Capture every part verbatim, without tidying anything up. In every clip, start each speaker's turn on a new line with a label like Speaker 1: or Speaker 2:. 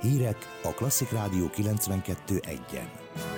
Speaker 1: Hírek a Klasszik Rádió kilencvenkettő egyen.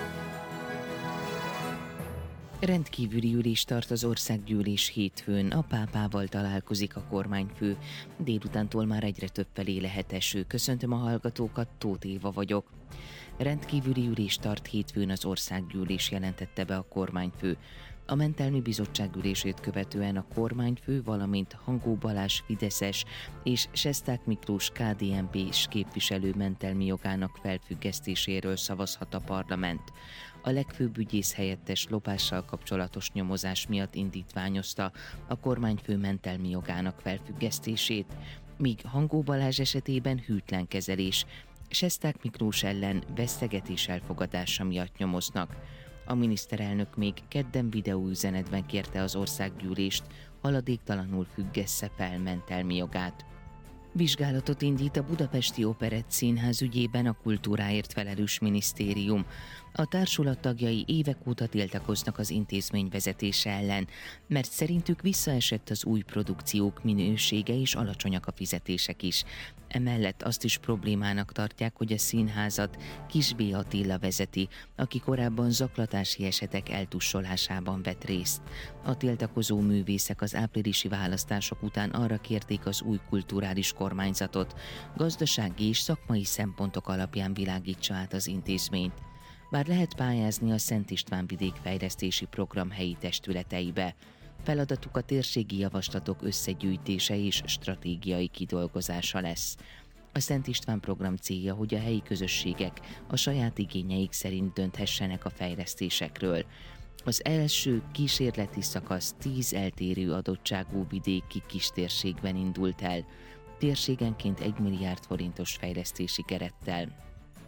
Speaker 2: Rendkívüli ülés tart az országgyűlés hétfőn, a pápával találkozik a kormányfő. Délutántól már egyre több felé lehet eső. Köszöntöm a hallgatókat, Tóth Éva vagyok. Rendkívüli ülés tart hétfőn az országgyűlés, jelentette be a kormányfő. A mentelmi bizottság ülését követően a kormányfő, valamint Hangó Balázs fideszes és Sesták Miklós ká dé en pés képviselő mentelmi jogának felfüggesztéséről szavazhat a parlament. A legfőbb ügyész helyettes lopással kapcsolatos nyomozás miatt indítványozta a kormányfő mentelmi jogának felfüggesztését, míg Hangó Balázs esetében hűtlen kezelés, Sesták Miklós ellen vesztegetés elfogadása miatt nyomoznak. A miniszterelnök még kedden videóüzenetben kérte az országgyűlést, haladéktalanul függesse fel mentelmi jogát. Vizsgálatot indít a Budapesti Operett Színház ügyében a kultúráért felelős minisztérium. A társulat tagjai évek óta tiltakoznak az intézmény vezetése ellen, mert szerintük visszaesett az új produkciók minősége és alacsonyak a fizetések is. Emellett azt is problémának tartják, hogy a színházat Kis B. Attila vezeti, aki korábban zaklatási esetek eltussolásában vett részt. A tiltakozó művészek az áprilisi választások után arra kérték az új kulturális kormányzatot, gazdasági és szakmai szempontok alapján világítsa át az intézményt. Bár lehet pályázni a Szent István vidékfejlesztési program helyi testületeibe. Feladatuk a térségi javaslatok összegyűjtése és stratégiai kidolgozása lesz. A Szent István program célja, hogy a helyi közösségek a saját igényeik szerint dönthessenek a fejlesztésekről. Az első kísérleti szakasz tíz eltérő adottságú vidéki kistérségben indult el, térségenként egy milliárd forintos fejlesztési kerettel.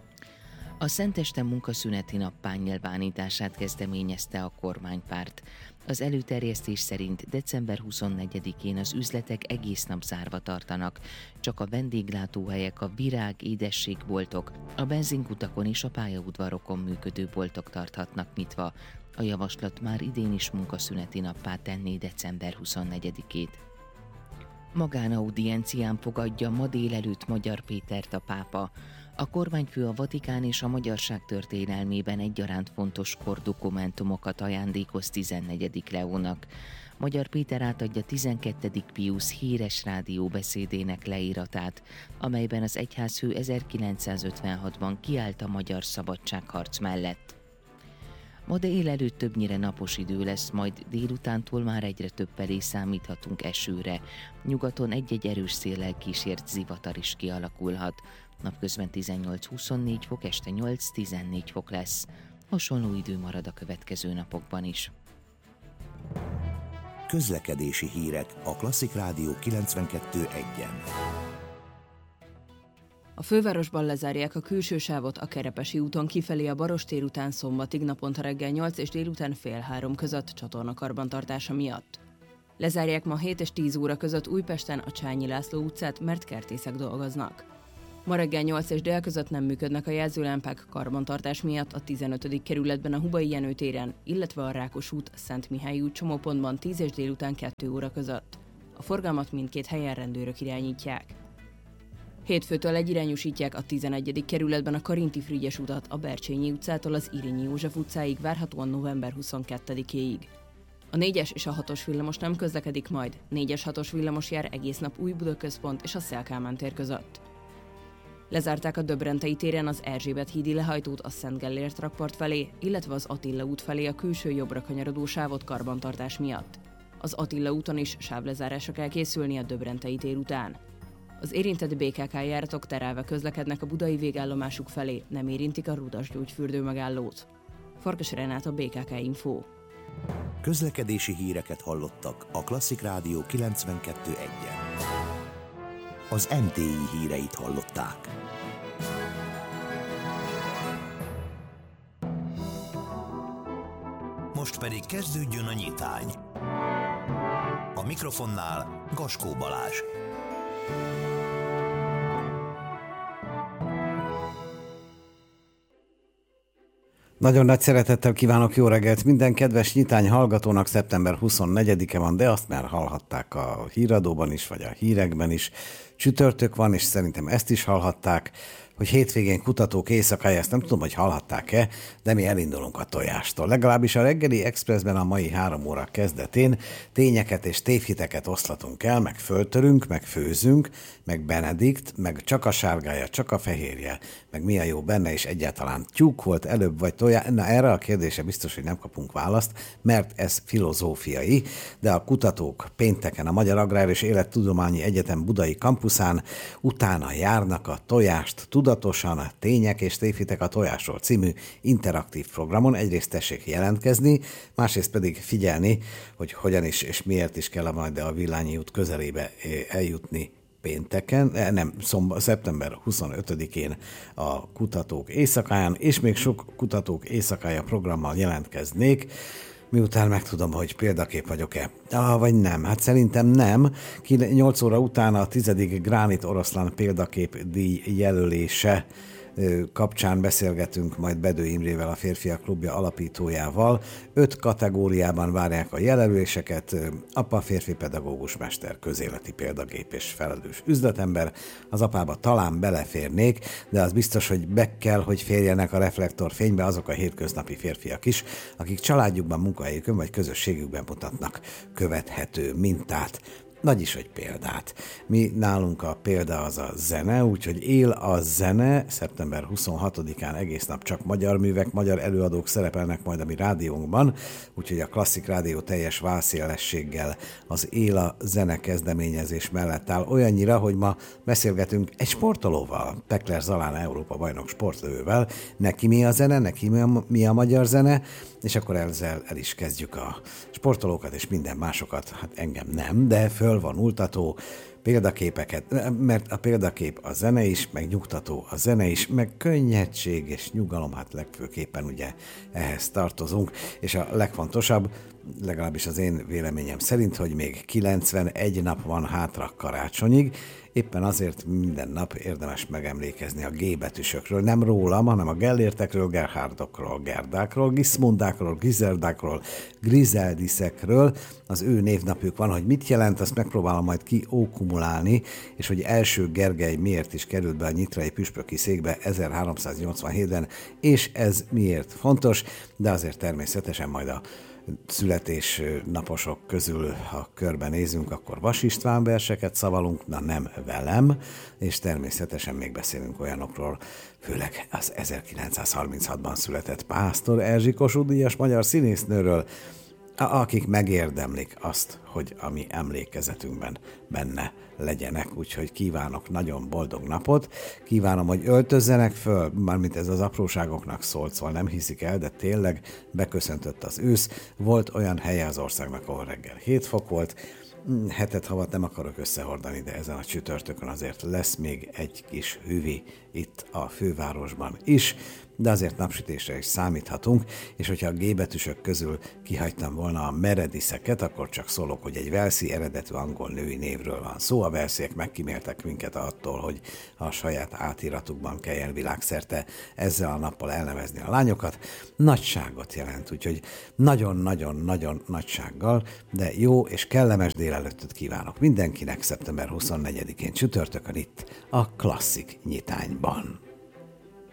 Speaker 2: A Szentesten munkaszüneti nappá nyilvánítását kezdeményezte a kormánypárt. Az előterjesztés szerint december huszonnegyedikén az üzletek egész nap zárva tartanak, csak a vendéglátóhelyek, a virág, édességboltok, a benzinkutakon és a pályaudvarokon működő boltok tarthatnak nyitva. A javaslat már idén is munkaszüneti nappá tenné december huszonnegyedikét. Magánaudiencián fogadja ma délelőtt Magyar Pétert a pápa. A kormányfő a Vatikán és a magyarság történelmében egyaránt fontos kordokumentumokat ajándékoz tizennegyedik Leónak. Magyar Péter átadja tizenkettedik Piusz híres rádióbeszédének leíratát, amelyben az egyházfő ezerkilencszázötvenhatban kiállt a magyar szabadságharc mellett. Ma délelőtt többnyire napos idő lesz, majd délutántól már egyre több felé számíthatunk esőre. Nyugaton egy-egy erős széllel kísért zivatar is kialakulhat. Napközben tizennyolc-huszonnégy fok, este nyolc-tizennégy fok lesz. Hasonló idő marad a következő napokban is.
Speaker 1: Közlekedési hírek a Klasszik Rádió kilencvenkettő egyen.
Speaker 3: A fővárosban lezárják a külső sávot a Kerepesi úton kifelé a Barostér után szombatig naponta reggel nyolc és délután fél három között csatornakarbantartása miatt. Lezárják ma hét és tíz óra között Újpesten a Csányi László utcát, mert kertészek dolgoznak. Ma reggel nyolc és dél között nem működnek a jelzőlámpák karbantartás miatt a tizenötödik kerületben a Hubai Jenő téren, illetve a Rákos út, Szent Mihály út csomópontban tíz és délután kettő óra között. A forgalmat mindkét helyen rendőrök irányítják. Hétfőtől egyirányúsítják a tizenegyedik kerületben a Karinti Frigyes utat a Bercsényi utcától az Irényi József utcáig, várhatóan november huszonkettedikéig. A négyes és a hatos villamos nem közlekedik majd, négyes hatos villamos jár egész nap Új-Budaközpont és a Széll Kálmán tér között. Lezárták a Döbrentei téren az Erzsébet hídi lehajtót a Szent Gellért rakpart felé, illetve az Attila út felé a külső jobbra kanyarodó sávot karbantartás miatt. Az Attila úton is sávlezárásra kell készülni a Döbrentei tér után. Az érintett bé ká ká járatok terelve közlekednek a budai végállomásuk felé, nem érintik a Rudas gyógyfürdő megállót. Farkas Renát, bé ká ká Info.
Speaker 1: Közlekedési híreket hallottak a Klasszik Rádió kilencvenkettő egyen. Az em té i híreit hallották. Most pedig kezdődjön a nyitány. A mikrofonnál Gaskó Balázs.
Speaker 4: Nagyon nagy szeretettel kívánok jó reggelt minden kedves nyitány hallgatónak. Szeptember huszonnegyedike van, de azt már hallhatták a híradóban is, vagy a hírekben is. Csütörtök van, és szerintem ezt is hallhatták, hogy hétvégén kutatók éjszakája, ezt nem tudom, hogy hallhatták-e, de mi elindulunk a tojástól. Legalábbis a reggeli Expressben a mai három óra kezdetén tényeket és tévhiteket oszlatunk el, meg föltörünk, meg főzünk, meg Benedikt, meg csak a sárgája, csak a fehérje, meg mi a jó benne, és egyáltalán tyúk volt előbb, vagy tojás. Na, erre a kérdésre biztos, hogy nem kapunk választ, mert ez filozófiai, de a kutatók pénteken a Magyar Agrár és Élettudományi Egyetem budai kampuszán utána járnak a tojást tudatosan, a tények és tévhitek a tojásról című interaktív programon. Egyrészt tessék jelentkezni, másrészt pedig figyelni, hogy hogyan is és miért is kell majd a Villányi út közelébe eljutni pénteken, nem, szomba, szeptember huszonötödikén a kutatók éjszakáján, és még sok kutatók éjszakája programmal jelentkeznék, miután megtudom, hogy példakép vagyok-e. Ah, vagy nem, hát szerintem nem. nyolc óra után a tizedik Gránit Oroszlán példakép díj jelölése kapcsán beszélgetünk majd Bedő Imrével, a Férfiak Klubja alapítójával. Öt kategóriában várják a jelöléseket: apa, férfi pedagógus, mester, közéleti példagép és felelős üzletember. Az apába talán beleférnék, de az biztos, hogy be kell, hogy férjenek a reflektorfénybe azok a hétköznapi férfiak is, akik családjukban, munkahelyükön vagy közösségükben mutatnak követhető mintát. Nagyis, hogy példát. Mi nálunk a példa az a zene, úgyhogy él a zene. szeptember huszonhatodikán egész nap csak magyar művek, magyar előadók szerepelnek majd a mi rádiónkban, úgyhogy a Klasszik Rádió teljes válszélességgel az él a zene kezdeményezés mellett áll. Olyannyira, hogy ma beszélgetünk egy sportolóval, Pekler Zalán Európa bajnok sportlövővel. Neki mi a zene, neki mi a, mi a magyar zene, és akkor ezzel el is kezdjük a sportolókat és minden másokat. Hát engem nem, de föl van ultató példaképeket, mert a példakép a zene is, meg nyugtató a zene is, meg könnyedség és nyugalom, hát legfőképpen ugye ehhez tartozunk, és a legfontosabb, legalábbis az én véleményem szerint, hogy még kilencvenegy nap van hátra karácsonyig, éppen azért minden nap érdemes megemlékezni a G betűsökről, nem rólam, hanem a Gellértekről, Gerhardokról, Gerdákról, Gismundákról, Gizerdákról, Griseldisekről. Az ő névnapjuk van, hogy mit jelent, azt megpróbálom majd kiókumulálni, és hogy első Gergely miért is került be a nyitrai püspöki székbe ezerháromszáznyolcvanhétben, és ez miért fontos, de azért természetesen majd a születésnaposok közül, ha körben nézünk, akkor Vas István verseket szavalunk, na nem velem, és természetesen még beszélünk olyanokról, főleg az ezerkilencszázharminchatban született Pásztor Erzsi Kossuth díjas magyar színésznőről, akik megérdemlik azt, hogy a mi emlékezetünkben benne legyenek. Úgyhogy kívánok nagyon boldog napot, kívánom, hogy öltözzenek föl, mármint ez az apróságoknak szólt, szóval nem hiszik el, de tényleg beköszöntött az ősz. Volt olyan helye az országnak, ahol reggel hét fok volt, hetet, havat nem akarok összehordani, de ezen a csütörtökön azért lesz még egy kis hüvi itt a fővárosban is, de azért napsütésre is számíthatunk, és hogyha a G betűsök közül kihagytam volna a Mereditheket, akkor csak szólok, hogy egy velszi eredetű angol női névről van szó. A velsziek megkíméltek minket attól, hogy a saját átiratukban kelljen világszerte ezzel a nappal elnevezni a lányokat. Nagyságot jelent, úgyhogy nagyon-nagyon-nagyon nagysággal, de jó és kellemes délelőttöt kívánok mindenkinek szeptember huszonnegyedikén csütörtökön itt a Klasszik Nyitányban.